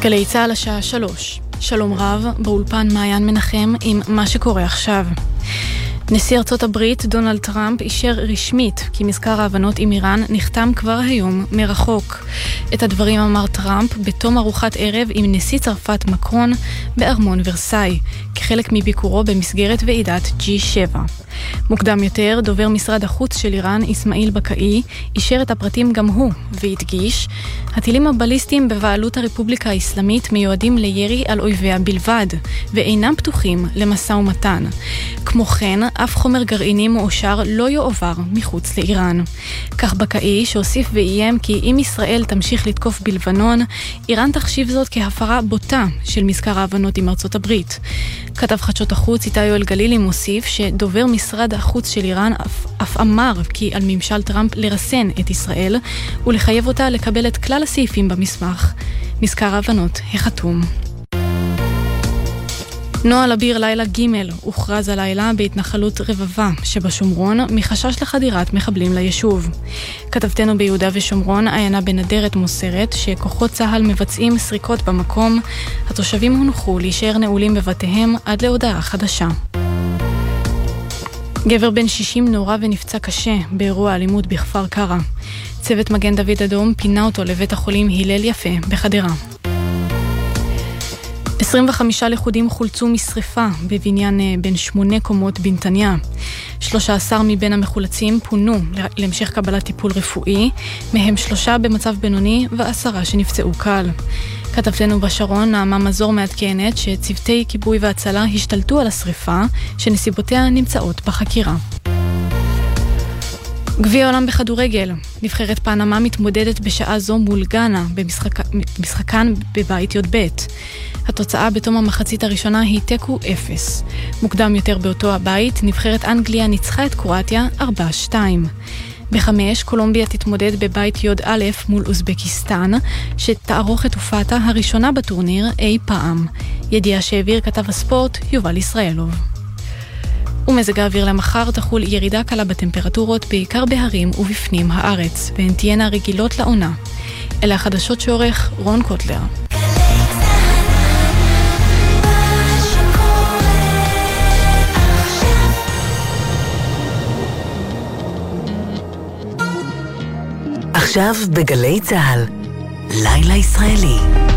גלי צהל השעה 3. שלום רב, באולפן מעיין מנחם עם מה שקורה עכשיו. נשיא ארצות הברית דונלד טראמפ אישר רשמית כי מזכר ההבנות עם איראן נחתם כבר היום מרחוק. את הדברים אמר טראמפ בתום ארוחת ערב עם נשיא צרפת מקרון בארמון ורסאי, כחלק מביקורו במסגרת ועידת G7. מוקדם יותר, דובר משרד החוץ של איראן, אסמאעיל בקאי, אישר את הפרטים גם הוא, והדגיש, הטילים הבליסטיים בבעלות הרפובליקה האסלאמית מיועדים לירי על אויביה בלבד, ואינם פתוחים למשא ומתן. כמו כן, אף חומר גרעיני מאושר לא יועבר מחוץ לאיראן. כך בקאי, שהוסיף ואיים כי אם ישראל תמשיך לתקוף בלבנון, איראן תחשיב זאת כהפרה בוטה של מזכר ההבנות עם ארצות הברית. כתב חדשות החוץ איתי יואל גלילי מוסיף שדובר משרד החוץ של איראן אף אמר כי על ממשל טראמפ לרסן את ישראל ולחייב אותה לקבל את כלל הסעיפים במסמך מזכר ההבנות החתום. נוהל אביר לילה ג' הוכרז הלילה בהתנחלות רבבה שבשומרון מחשש לחדירת מחבלים ליישוב. כתבתנו ביהודה ושומרון עיינה בנדרת מוסרת שכוחות צהל מבצעים סריקות במקום. התושבים הונחו להישאר נעולים בבתיהם עד להודעה חדשה. גבר בן 60 נורא ונפצע קשה באירוע אלימות בכפר קרע. צוות מגן דוד אדום פינה אותו לבית החולים הלל יפה בחדרה. 25 לכודים חולצו משריפה בבניין בין 8 קומות בנתניה. 13 מבין המחולצים פונו להמשך קבלת טיפול רפואי, מהם 3 במצב בינוני ו10 שנפצעו קל. כתבתנו בשרון נעמה מזור מעדכנת שצוותי כיבוי והצלה השתלטו על השריפה, שנסיבותיה נמצאות בחקירה. גביע העולם בכדורגל, נבחרת פנמה מתמודדת בשעה זו מול גאנה במשחקן בבית י"ב. התוצאה בתום המחצית הראשונה היא תיקו 0. מוקדם יותר באותו הבית, נבחרת אנגליה ניצחה את קרואטיה 4-2. ב-5 קולומביה תתמודד בבית י"א מול אוזבקיסטן, שתערוך את הופעתה הראשונה בטורניר אי פעם. ידיעה שהעביר כתב הספורט יובל ישראלוב. ומזג האוויר למחר תחול ירידה קלה בטמפרטורות בעיקר בהרים ובפנים הארץ, והן תהיינה רגילות לעונה. אלה החדשות שעורך רון קוטלר. עכשיו בגלי צהל, לילה ישראלי.